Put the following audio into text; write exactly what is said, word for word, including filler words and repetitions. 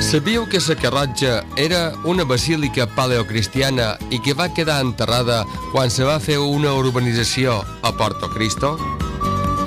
Sabíeu que la Carrotxa era una basílica paleocristiana i que va quedar enterrada quan se va fer una urbanització a Porto Cristo?